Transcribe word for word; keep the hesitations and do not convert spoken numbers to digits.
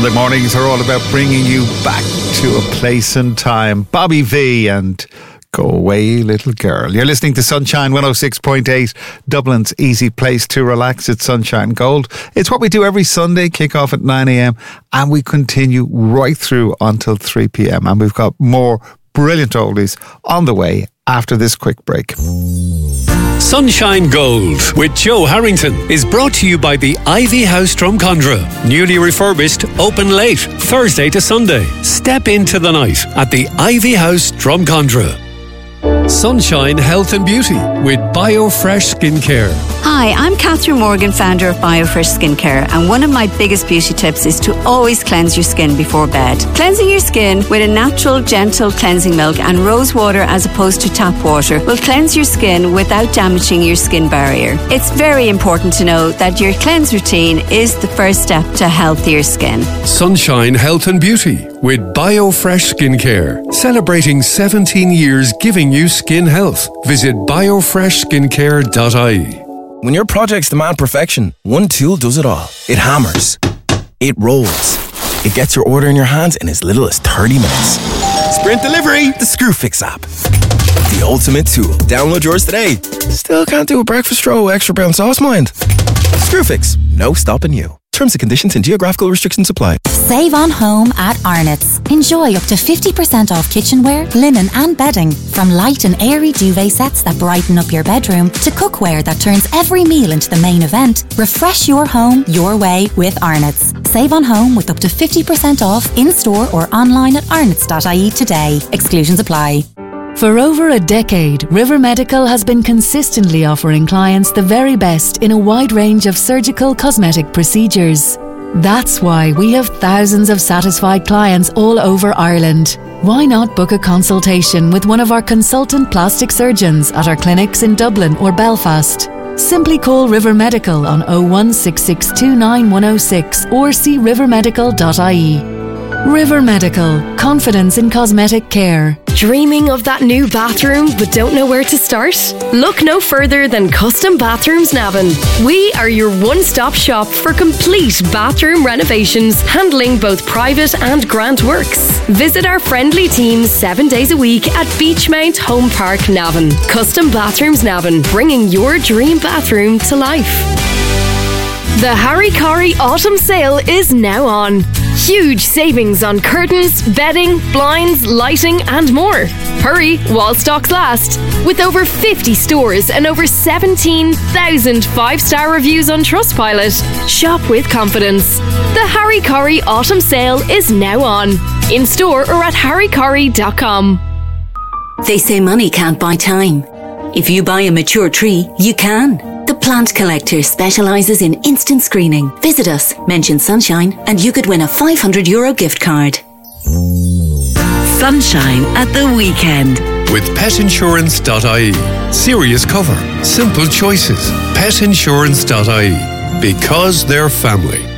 Sunday mornings are all about bringing you back to a place and time. Bobby V and Go Away Little Girl. You're listening to Sunshine one oh six point eight, Dublin's easy place to relax at Sunshine Gold. It's what we do every Sunday, kick off at nine a.m. and we continue right through until three p.m. And we've got more brilliant oldies on the way after this quick break. Sunshine Gold with Joe Harrington is brought to you by the Ivy House Drumcondra. Newly refurbished, open late, Thursday to Sunday. Step into the night at the Ivy House Drumcondra. Sunshine Health and Beauty with BioFresh Skincare. Hi, I'm Catherine Morgan, founder of BioFresh Skincare, and one of my biggest beauty tips is to always cleanse your skin before bed. Cleansing your skin with a natural, gentle cleansing milk and rose water as opposed to tap water will cleanse your skin without damaging your skin barrier. It's very important to know that your cleanse routine is the first step to healthier skin. Sunshine Health and Beauty with BioFresh Skincare, celebrating seventeen years giving you skin health. Visit biofresh skincare dot I E. When your projects demand perfection, one tool does it all. It hammers. It rolls. It gets your order in your hands in as little as thirty minutes. Sprint Delivery, the Screwfix app. The ultimate tool. Download yours today. Still can't do a breakfast roll with extra brown sauce, mind? Screwfix, no stopping you. Terms and conditions and geographical restrictions apply. Save on home at Arnott's. Enjoy up to fifty percent off kitchenware, linen and bedding. From light and airy duvet sets that brighten up your bedroom to cookware that turns every meal into the main event, refresh your home your way with Arnott's. Save on home with up to fifty percent off in-store or online at arnott's dot I E today. Exclusions apply. For over a decade, River Medical has been consistently offering clients the very best in a wide range of surgical cosmetic procedures. That's why we have thousands of satisfied clients all over Ireland. Why not book a consultation with one of our consultant plastic surgeons at our clinics in Dublin or Belfast? Simply call River Medical on oh one six six two nine one oh six or see river medical dot I E. River Medical, confidence in cosmetic care. Dreaming of that new bathroom but don't know where to start? Look no further than Custom Bathrooms Navan. We are your one-stop shop for complete bathroom renovations, handling both private and grant works. Visit our friendly team seven days a week at Beachmount Home Park, Navan. Custom Bathrooms Navan, bringing your dream bathroom to life. The Harry Corrie Autumn Sale is now on. Huge savings on curtains, bedding, blinds, lighting and more. Hurry while stocks last. With over fifty stores and over seventeen thousand five-star reviews on Trustpilot. Shop with confidence. The Harry Corrie Autumn Sale is now on. In store or at harry corrie dot com. They say money can't buy time. If you buy a mature tree, you can. The Plant Collector specialises in instant screening. Visit us, mention Sunshine, and you could win a five hundred euro gift card. Sunshine at the weekend. With pet insurance dot I E. Serious cover. Simple choices. pet insurance dot I E. Because they're family.